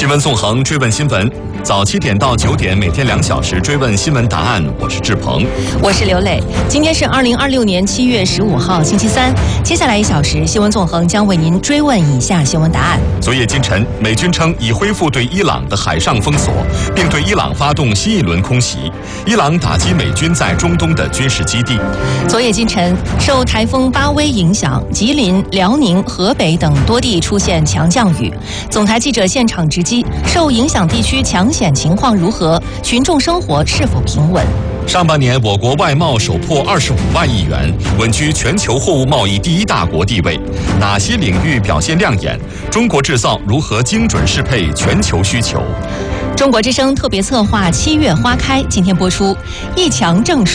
新闻纵横，追问新闻，早7点到9点，每天2小时追问新闻答案。我是志鹏， 我是刘磊。今天是2026年7月15号，星期三。接下来1小时，新闻纵横将为您追问以下新闻答案。 昨夜今晨，美军称已恢复对伊朗的海上封锁，并对伊朗发动新一轮空袭。伊朗打击美军在中东的军事基地。 昨夜今晨，受台风巴威影响，吉林、辽宁、河北等多地出现强降雨。总台记者现场直击，受影响地区抢险情况如何？群众生活是否平稳？ 上半年，我国外贸首破25万亿元，稳居全球货物贸易第1大国地位。哪些领域表现亮眼？中国制造如何精准适配全球需求？ 中国之声特别策划7月花开今天播出，一墙证书。